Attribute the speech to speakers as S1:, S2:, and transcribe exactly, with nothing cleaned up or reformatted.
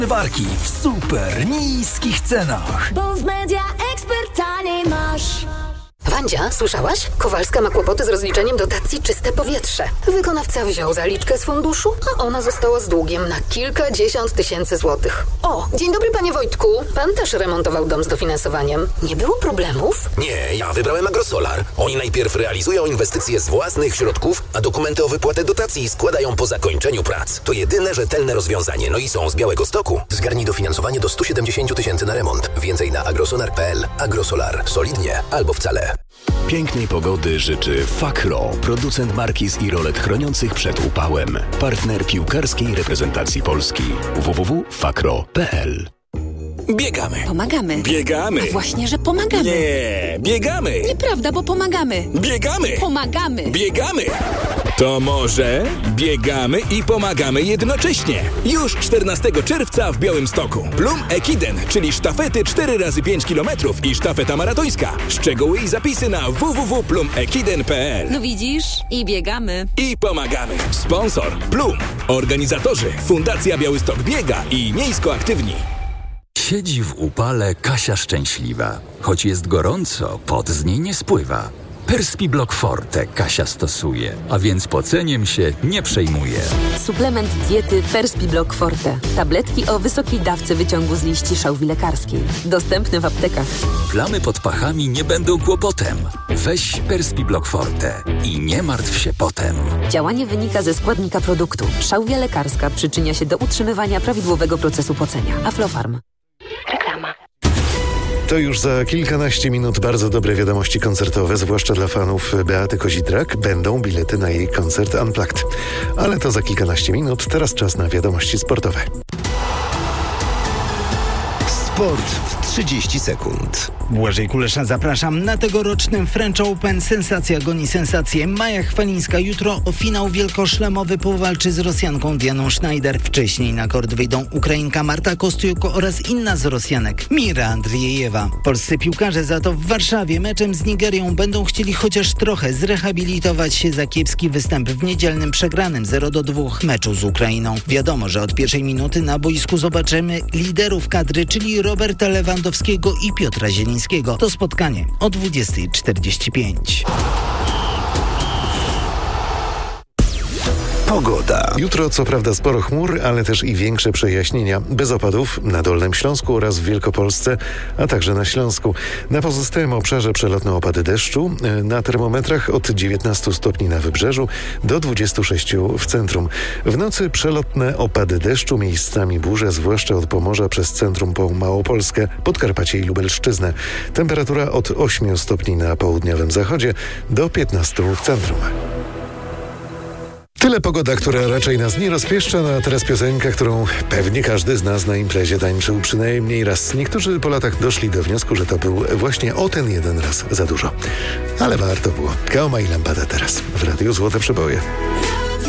S1: Warki w super niskich cenach.
S2: Bo w Media Expert taniej masz.
S3: Wandzia, słyszałaś? Kowalska ma kłopoty z rozliczeniem dotacji Czyste Powietrze. Wykonawca wziął zaliczkę z funduszu, a ona została z długiem na kilkadziesiąt tysięcy złotych. O, dzień dobry panie Wojtku. Pan też remontował dom z dofinansowaniem. Nie było problemów?
S4: Nie, ja wybrałem Agrosolar. Oni najpierw realizują inwestycje z własnych środków, a dokumenty o wypłatę dotacji składają po zakończeniu prac. To jedyne rzetelne rozwiązanie, no i są z Białegostoku. Zgarnij dofinansowanie do stu siedemdziesięciu tysięcy na remont. Więcej na agrosolar kropka p l. Agrosolar. Solidnie albo wcale.
S5: Pięknej pogody życzy Fakro, producent markiz i rolet chroniących przed upałem. Partner piłkarskiej reprezentacji Polski. w w w kropka fakro kropka p l.
S6: Biegamy.
S7: Pomagamy.
S6: Biegamy.
S7: A właśnie, że pomagamy.
S6: Nie, biegamy.
S7: Nieprawda, bo pomagamy.
S6: Biegamy.
S7: Pomagamy.
S6: Biegamy. To może biegamy i pomagamy jednocześnie. Już czternastego czerwca w Białymstoku. Plum Ekiden, czyli sztafety cztery razy pięć kilometrów i sztafeta maratońska. Szczegóły i zapisy na w w w kropka plum ekiden kropka p l.
S7: No widzisz? I biegamy.
S6: I pomagamy. Sponsor Plum. Organizatorzy Fundacja Białystok Biega i Miejsko Aktywni.
S8: Siedzi w upale Kasia szczęśliwa. Choć jest gorąco, pot z niej nie spływa. Perspiblock Forte Kasia stosuje, a więc poceniem się nie przejmuje.
S9: Suplement diety Perspiblock Forte. Tabletki o wysokiej dawce wyciągu z liści szałwi lekarskiej. Dostępne w aptekach.
S8: Plamy pod pachami nie będą kłopotem. Weź Perspiblock Forte i nie martw się potem.
S9: Działanie wynika ze składnika produktu. Szałwia lekarska przyczynia się do utrzymywania prawidłowego procesu pocenia. Aflofarm.
S2: Reklama.
S10: To już za kilkanaście minut bardzo dobre wiadomości koncertowe, zwłaszcza dla fanów Beaty Kozidrak. Będą bilety na jej koncert Unplugged. Ale to za kilkanaście minut. Teraz czas na wiadomości sportowe.
S11: Sport w trzydzieści sekund.
S12: Błażej Kulesza, zapraszam na tegorocznym French Open. Sensacja goni sensację. Maja Chwalińska jutro o finał wielkoszlemowy powalczy z Rosjanką Dianą Schneider. Wcześniej na kort wyjdą Ukrainka Marta Kostiuk oraz inna z Rosjanek, Mira Andriejewa. Polscy piłkarze za to w Warszawie meczem z Nigerią będą chcieli chociaż trochę zrehabilitować się za kiepski występ w niedzielnym przegranym zero do dwóch meczu z Ukrainą. Wiadomo, że od pierwszej minuty na boisku zobaczymy liderów kadry, czyli Roberta Lewandowskiego i Piotra Zielińskiego. To spotkanie o dwudziesta czterdzieści pięć.
S10: Pogoda. Jutro co prawda sporo chmur, ale też i większe przejaśnienia. Bez opadów na Dolnym Śląsku oraz w Wielkopolsce, a także na Śląsku. Na pozostałym obszarze przelotne opady deszczu. Na termometrach od dziewiętnastu stopni na wybrzeżu do dwudziestu sześciu w centrum. W nocy przelotne opady deszczu, miejscami burze, zwłaszcza od Pomorza przez centrum po Małopolskę, Podkarpacie i Lubelszczyznę. Temperatura od ośmiu stopni na południowym zachodzie do piętnastu w centrum. Tyle pogoda, która raczej nas nie rozpieszcza, no a teraz piosenka, którą pewnie każdy z nas na imprezie tańczył przynajmniej raz. Niektórzy po latach doszli do wniosku, że to był właśnie o ten jeden raz za dużo. Ale warto było. Kaoma i Lambada teraz w Radiu Złote Przeboje.